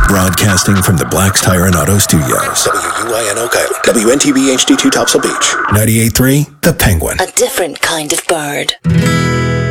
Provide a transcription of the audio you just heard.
Broadcasting from the Black's Tire and Auto Studios. WUIN Oak Island. WNTB HD2 Topsail Beach. 98.3 The Penguin. A different kind of bird.